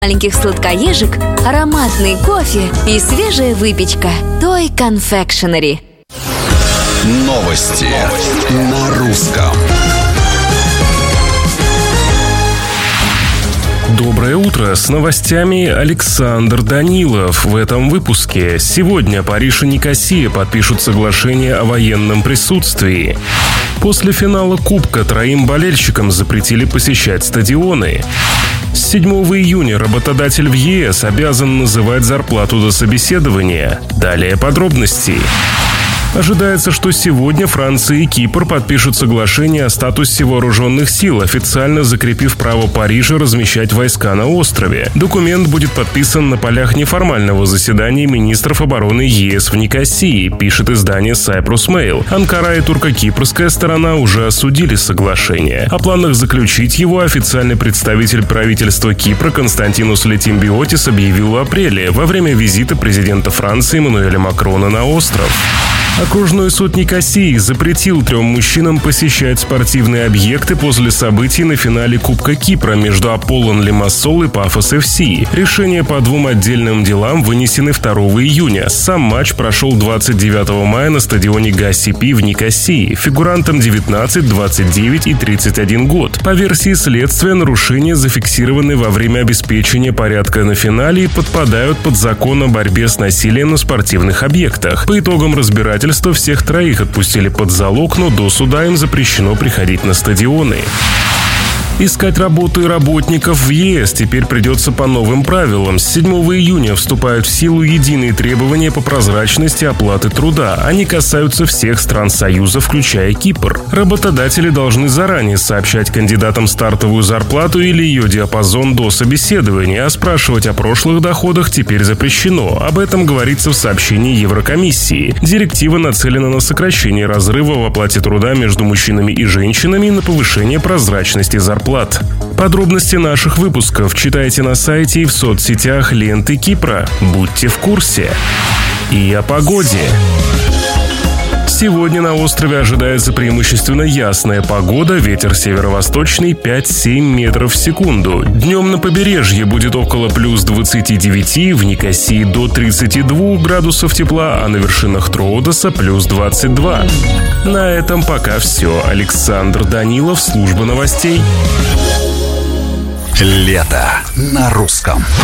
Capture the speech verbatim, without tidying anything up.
маленьких сладкоежек, ароматный кофе и свежая выпечка. Той Confectionery. Новости на русском. Доброе утро! С новостями Александр Данилов. В этом выпуске. Сегодня Париж и Никосия подпишут соглашение о военном присутствии. После финала Кубка троим болельщикам запретили посещать стадионы. С седьмого июня работодатель в ЕС обязан называть зарплату до собеседования. Далее подробности. Ожидается, что сегодня Франция и Кипр подпишут соглашение о статусе вооруженных сил, официально закрепив право Парижа размещать войска на острове. Документ будет подписан на полях неформального заседания министров обороны ЕС в Никосии, пишет издание Cyprus Mail. Анкара и турко-кипрская сторона уже осудили соглашение. О планах заключить его официальный представитель правительства Кипра Константинос Летимбиотис объявил в апреле, во время визита президента Франции Эммануэля Макрона на остров. Окружной суд Никосии запретил трем мужчинам посещать спортивные объекты после событий на финале Кубка Кипра между Аполлон Лимассол и Пафос эф си. Решения по двум отдельным делам вынесены второго июня. Сам матч прошел двадцать девятого мая на стадионе Га-Сипи в Никосии. Фигурантам девятнадцать, двадцать девять и тридцать один год. По версии следствия, нарушения зафиксированы во время обеспечения порядка на финале и подпадают под закон о борьбе с насилием на спортивных объектах. По итогам разбирательства всех троих отпустили под залог, но до суда им запрещено приходить на стадионы. Искать работу и работников в ЕС теперь придется по новым правилам. С седьмого июня вступают в силу единые требования по прозрачности оплаты труда. Они касаются всех стран Союза, включая Кипр. Работодатели должны заранее сообщать кандидатам стартовую зарплату или ее диапазон до собеседования, а спрашивать о прошлых доходах теперь запрещено. Об этом говорится в сообщении Еврокомиссии. Директива нацелена на сокращение разрыва в оплате труда между мужчинами и женщинами и на повышение прозрачности зарплат. Подробности наших выпусков читайте на сайте и в соцсетях ленты Кипра. Будьте в курсе. И о погоде. Сегодня на острове ожидается преимущественно ясная погода, ветер северо-восточный пять-семь метров в секунду. Днем на побережье будет около плюс двадцати девяти, в Никосии до тридцати двух градусов тепла, а на вершинах Троодоса плюс двадцать два. На этом пока все. Александр Данилов, служба новостей. Лето на русском.